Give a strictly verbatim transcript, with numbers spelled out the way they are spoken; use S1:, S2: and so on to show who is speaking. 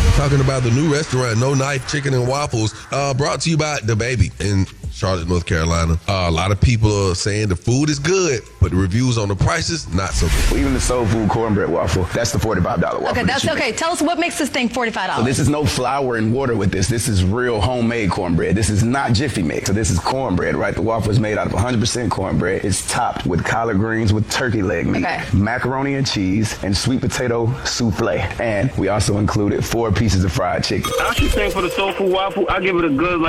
S1: Talking about the new restaurant, No Knife Chicken and Waffles, uh, brought to you by The Baby in Charlotte, North Carolina. Uh, a lot of people are saying the food is good, but the reviews on the prices, not so good.
S2: Even the soul food cornbread waffle, that's the forty-five dollar waffle.
S3: Okay, that's
S2: that
S3: okay. Tell us what makes this thing forty-five dollars.
S2: So this is no flour and water with this. This is real homemade cornbread. This is not Jiffy Mix. So this is cornbread, right? The waffle is made out of one hundred percent cornbread. It's topped with collard greens with turkey leg meat,
S3: okay.
S2: macaroni and cheese, and sweet potato souffle. And we also included four pieces of fried chicken.
S4: I should say for the soul food waffle, I give it a good, like,